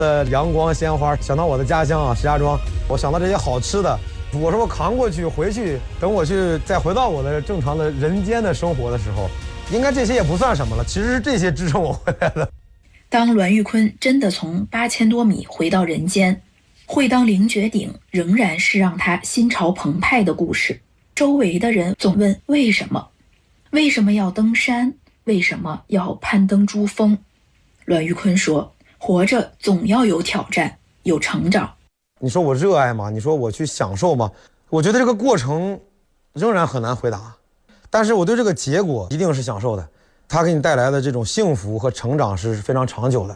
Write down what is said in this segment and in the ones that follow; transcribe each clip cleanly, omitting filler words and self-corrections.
阳光鲜花，想到我的家乡啊，石家庄，我想到这些好吃的，我说我扛过去，回去等我去再回到我的正常的人间的生活的时候，应该这些也不算什么了。其实是这些支撑我回来的。 当栾玉坤真的从8000多米回到人间，会当凌绝顶仍然是让他心潮澎湃的故事。周围的人总问为什么？为什么要登山？为什么要攀登珠峰？栾玉坤说，活着总要有挑战，有成长。 你说我热爱吗？你说我去享受吗？我觉得这个过程仍然很难回答，但是我对这个结果一定是享受的，它给你带来的这种幸福和成长是非常长久的。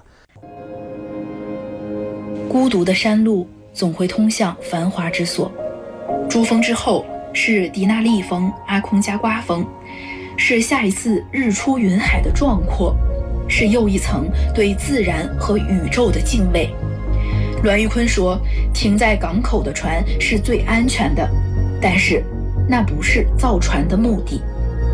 孤独的山路总会通向繁华之所，珠峰之后是迪纳利峰、阿空加瓜峰，是下一次日出云海的壮阔，是又一层对自然和宇宙的敬畏。栾玉坤说，停在港口的船是最安全的，但是那不是造船的目的。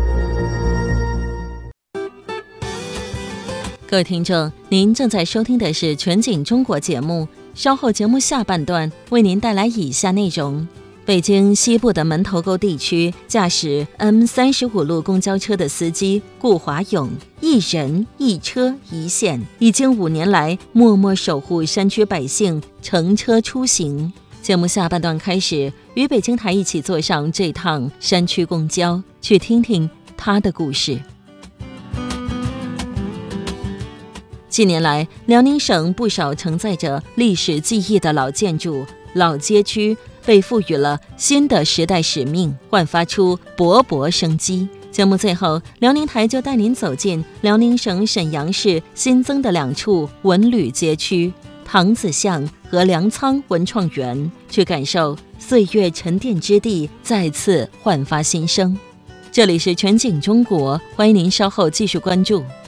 各位听众，您正在收听的是全景中国节目，稍后节目下半段为您带来以下内容。北京西部的门头沟地区，驾驶 M35路公交车的司机顾华勇，一人一车一线，已经5年来默默守护山区百姓乘车出行。节目下半段开始，与北京台一起坐上这趟山区公交，去听听他的故事。近年来，辽宁省不少承载着历史记忆的老建筑、老街区被赋予了新的时代使命，焕发出勃勃生机。节目最后，辽宁台就带您走进辽宁省沈阳市新增的2处文旅街区唐子巷和粮仓文创园，去感受岁月沉淀之地再次焕发新生。这里是全景中国，欢迎您稍后继续关注。